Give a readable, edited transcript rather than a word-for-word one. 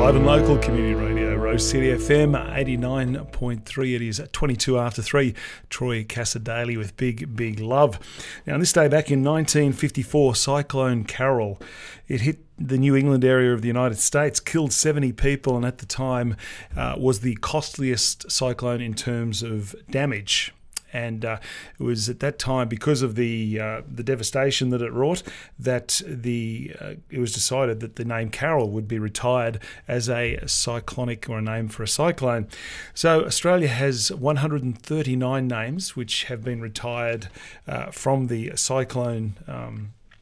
Live and local community radio, Rose City FM 89.3. It is 22 after 3. Troy Cassadaly with Big, Big Love. Now, on this day back in 1954, Cyclone Carol, it hit the New England area of the United States, killed 70 people, and at the time was the costliest cyclone in terms of damage. And it was at that time, because of the devastation that it wrought, that it was decided that the name Carol would be retired as a cyclonic, or a name for a cyclone. So Australia has 139 names which have been retired from the cyclone